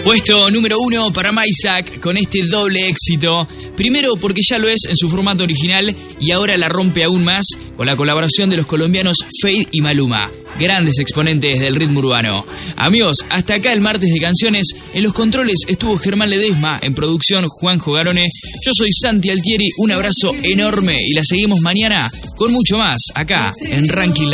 Puesto número 1 para Maysak con este doble éxito. Primero porque ya lo es en su formato original y ahora la rompe aún más con la colaboración de los colombianos Feid y Maluma, grandes exponentes del ritmo urbano. Amigos, hasta acá el martes de canciones. En los controles estuvo Germán Ledesma, en producción Juanjo Garone. Yo soy Santi Altieri, un abrazo enorme y la seguimos mañana con mucho más acá en Ranking